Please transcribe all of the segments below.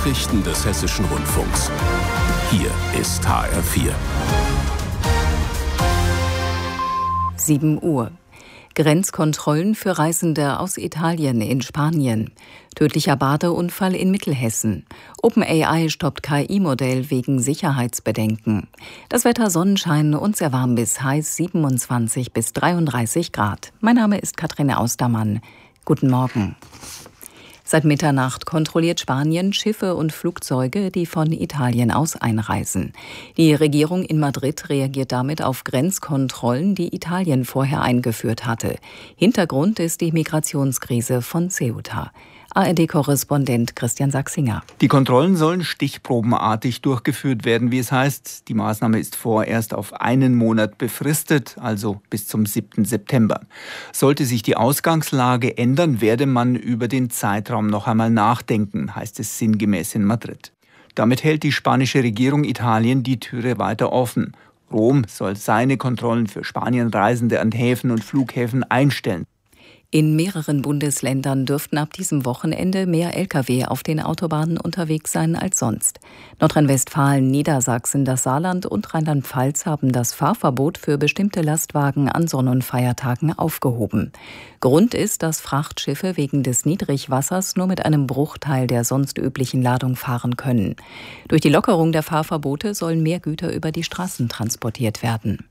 Nachrichten des Hessischen Rundfunks. Hier ist HR4. 7 Uhr. Grenzkontrollen für Reisende aus Italien in Spanien. Tödlicher Badeunfall in Mittelhessen. OpenAI stoppt KI-Modell wegen Sicherheitsbedenken. Das Wetter Sonnenschein und sehr warm bis heiß 27 bis 33 Grad. Mein Name ist Katrin Austermann. Guten Morgen. Seit Mitternacht kontrolliert Spanien Schiffe und Flugzeuge, die von Italien aus einreisen. Die Regierung in Madrid reagiert damit auf Grenzkontrollen, die Italien vorher eingeführt hatte. Hintergrund ist die Migrationskrise von Ceuta. ARD-Korrespondent Christian Sachsinger. Die Kontrollen sollen stichprobenartig durchgeführt werden, wie es heißt. Die Maßnahme ist vorerst auf einen Monat befristet, also bis zum 7. September. Sollte sich die Ausgangslage ändern, werde man über den Zeitraum noch einmal nachdenken, heißt es sinngemäß in Madrid. Damit hält die spanische Regierung Italien die Türe weiter offen. Rom soll seine Kontrollen für Spanienreisende an Häfen und Flughäfen einstellen. In mehreren Bundesländern dürften ab diesem Wochenende mehr Lkw auf den Autobahnen unterwegs sein als sonst. Nordrhein-Westfalen, Niedersachsen, das Saarland und Rheinland-Pfalz haben das Fahrverbot für bestimmte Lastwagen an Sonn- und Feiertagen aufgehoben. Grund ist, dass Frachtschiffe wegen des Niedrigwassers nur mit einem Bruchteil der sonst üblichen Ladung fahren können. Durch die Lockerung der Fahrverbote sollen mehr Güter über die Straßen transportiert werden.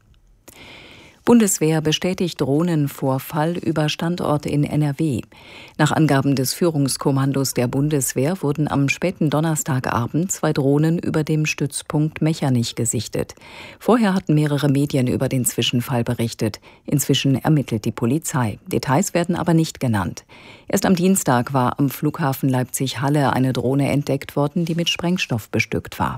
Bundeswehr bestätigt Drohnenvorfall über Standort in NRW. Nach Angaben des Führungskommandos der Bundeswehr wurden am späten Donnerstagabend 2 Drohnen über dem Stützpunkt Mechernich gesichtet. Vorher hatten mehrere Medien über den Zwischenfall berichtet. Inzwischen ermittelt die Polizei. Details werden aber nicht genannt. Erst am Dienstag war am Flughafen Leipzig-Halle eine Drohne entdeckt worden, die mit Sprengstoff bestückt war.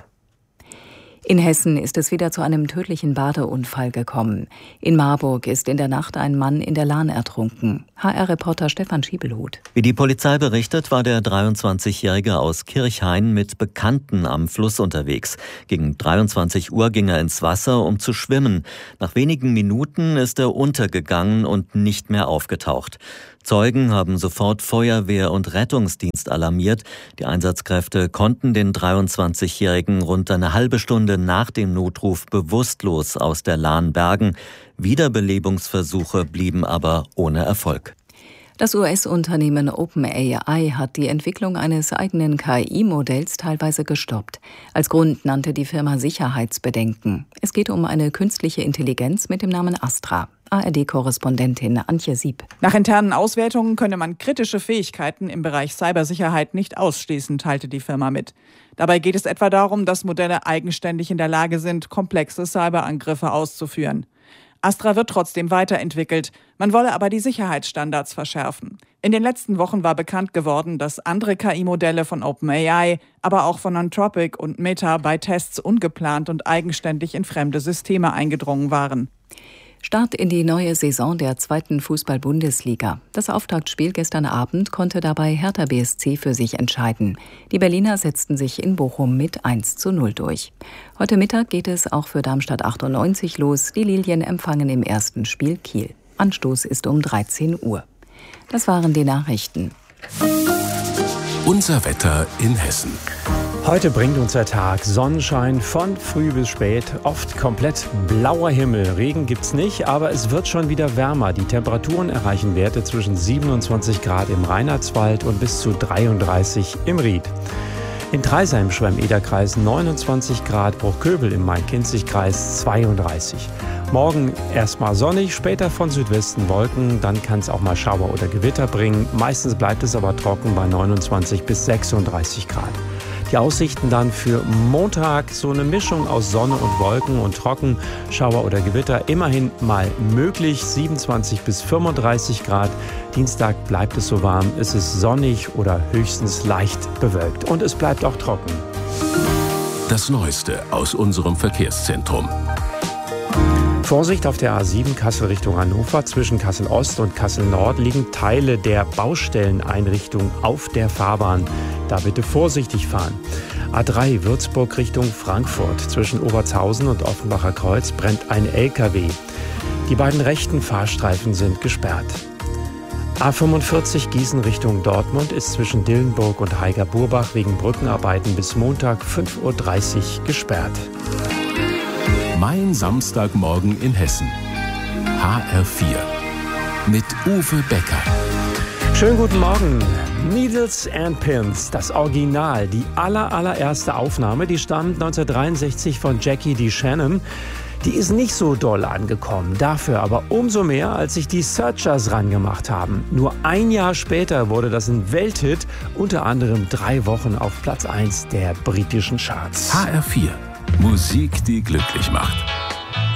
In Hessen ist es wieder zu einem tödlichen Badeunfall gekommen. In Marburg ist in der Nacht ein Mann in der Lahn ertrunken. HR-Reporter Stefan Schiebelhut. Wie die Polizei berichtet, war der 23-Jährige aus Kirchhain mit Bekannten am Fluss unterwegs. Gegen 23 Uhr ging er ins Wasser, um zu schwimmen. Nach wenigen Minuten ist er untergegangen und nicht mehr aufgetaucht. Zeugen haben sofort Feuerwehr und Rettungsdienst alarmiert. Die Einsatzkräfte konnten den 23-Jährigen rund eine halbe Stunde nach dem Notruf bewusstlos aus der Lahn bergen. Wiederbelebungsversuche blieben aber ohne Erfolg. Das US-Unternehmen OpenAI hat die Entwicklung eines eigenen KI-Modells teilweise gestoppt. Als Grund nannte die Firma Sicherheitsbedenken. Es geht um eine künstliche Intelligenz mit dem Namen Astra. ARD-Korrespondentin Antje Sieb. Nach internen Auswertungen könne man kritische Fähigkeiten im Bereich Cybersicherheit nicht ausschließen, teilte die Firma mit. Dabei geht es etwa darum, dass Modelle eigenständig in der Lage sind, komplexe Cyberangriffe auszuführen. Astra wird trotzdem weiterentwickelt. Man wolle aber die Sicherheitsstandards verschärfen. In den letzten Wochen war bekannt geworden, dass andere KI-Modelle von OpenAI, aber auch von Anthropic und Meta bei Tests ungeplant und eigenständig in fremde Systeme eingedrungen waren. Start in die neue Saison der 2. Fußball-Bundesliga. Das Auftaktspiel gestern Abend konnte dabei Hertha BSC für sich entscheiden. Die Berliner setzten sich in Bochum mit 1:0 durch. Heute Mittag geht es auch für Darmstadt 98 los. Die Lilien empfangen im ersten Spiel Kiel. Anstoß ist um 13 Uhr. Das waren die Nachrichten. Unser Wetter in Hessen. Heute bringt uns der Tag Sonnenschein von früh bis spät, oft komplett blauer Himmel. Regen gibt's nicht, aber es wird schon wieder wärmer. Die Temperaturen erreichen Werte zwischen 27 Grad im Reinhardswald und bis zu 33 im Ried. In Treisheim, Schwemm-Eder-Kreis 29 Grad, Bruchköbel im Main-Kinzig-Kreis 32. Morgen erstmal sonnig, später von Südwesten Wolken, dann kann es auch mal Schauer oder Gewitter bringen. Meistens bleibt es aber trocken bei 29 bis 36 Grad. Die Aussichten dann für Montag so eine Mischung aus Sonne und Wolken und trocken, Schauer oder Gewitter, immerhin mal möglich, 27 bis 35 Grad. Dienstag bleibt es so warm, es ist sonnig oder höchstens leicht bewölkt und es bleibt auch trocken. Das Neueste aus unserem Verkehrszentrum. Vorsicht auf der A7 Kassel Richtung Hannover. Zwischen Kassel Ost und Kassel Nord liegen Teile der Baustelleneinrichtung auf der Fahrbahn. Da bitte vorsichtig fahren. A3 Würzburg Richtung Frankfurt. Zwischen Obertshausen und Offenbacher Kreuz brennt ein LKW. Die beiden rechten Fahrstreifen sind gesperrt. A45 Gießen Richtung Dortmund ist zwischen Dillenburg und Haiger-Burbach wegen Brückenarbeiten bis Montag 5:30 Uhr gesperrt. Mein Samstagmorgen in Hessen. HR4 mit Uwe Becker. Schönen guten Morgen. Needles and Pins, das Original, die allererste Aufnahme, die stammt 1963 von Jackie DeShannon. Die ist nicht so doll angekommen, dafür aber umso mehr, als sich die Searchers rangemacht haben. Nur ein Jahr später wurde das ein Welthit, unter anderem 3 Wochen auf Platz 1 der britischen Charts. HR4, Musik, die glücklich macht.